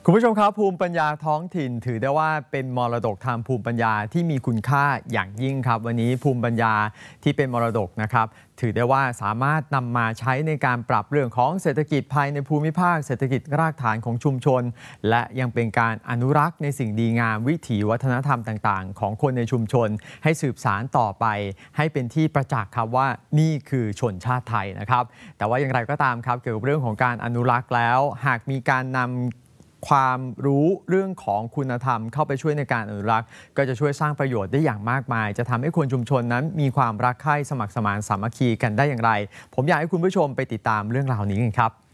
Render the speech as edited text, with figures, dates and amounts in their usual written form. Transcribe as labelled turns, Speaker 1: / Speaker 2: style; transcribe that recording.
Speaker 1: คุณผู้ชมครับภูมิปัญญาท้องถิ่นถือได้ว่าเป็นมรดกทางภูมิปัญญาที่มีคุณค่าอย่างยิ่งครับวันนี้ภูมิปัญญาที่เป็นมรดกนะครับถือได้ว่าสามารถนำมาใช้ในการปรับเรื่องของเศรษฐกิจภายในภูมิภาคเศรษฐกิจรากฐานของชุมชนและยังเป็นการอนุรักษ์ในสิ่งดีงามวิถีวัฒนธรรมต่างๆของคนในชุมชนให้สืบสานต่อไปให้เป็นที่ประจักษ์ครับว่านี่คือชนชาติไทยนะครับแต่ว่าอย่างไรก็ตามครับเกี่ยวกับเรื่องของการอนุรักษ์แล้วหากมีการนำความรู้เรื่องของคุณธรรมเข้าไปช่วยในการอนุรักษ์ก็จะช่วยสร้างประโยชน์ได้อย่างมากมายจะทำให้คนชุมชนนั้นมีความรักใคร่สมัครสมานสามัคคีกันได้อย่างไรผมอยากให้คุณผู้ชมไปติดตามเรื่องราวนี้กันครับ